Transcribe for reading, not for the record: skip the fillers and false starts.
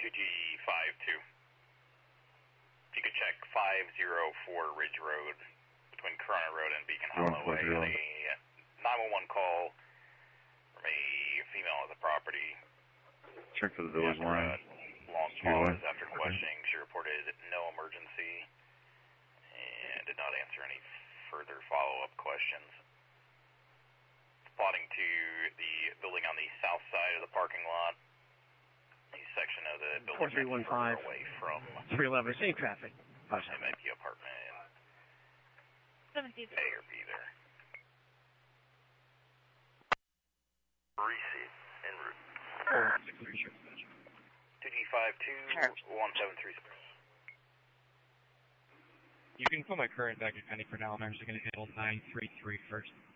2G52. If you could check 504 Ridge Road between Corona Road and Beacon Hollow Way. A 911 call from a female at the property. Check for the village line. Long pause after questioning. She reported no emergency and did not answer any further follow-up questions. Plotting to the building on the south side of the parking lot. A section of the building 4315 away from 311. Same traffic. MIP apartment. 17. A or B there. Receipt en route. 2G52 1736. You can call my current Dagger County for now. I'm actually going to handle 933 first.